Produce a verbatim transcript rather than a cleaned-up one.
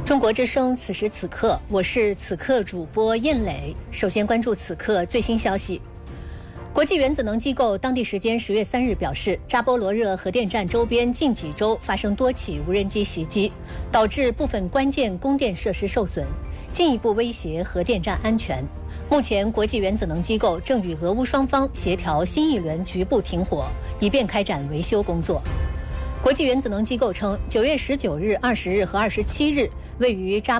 中国之声，此时此刻，我是此刻主播燕磊。首先关注此刻最新消息。国际原子能机构当地时间十月三日表示，扎波罗热核电站周边近几周发生多起无人机袭击，导致部分关键供电设施受损，进一步威胁核电站安全。目前，国际原子能机构正与俄乌双方协调新一轮局部停火，以便开展维修工作。国际原子能机构称，九月十九日、二十日和二十七日，位于扎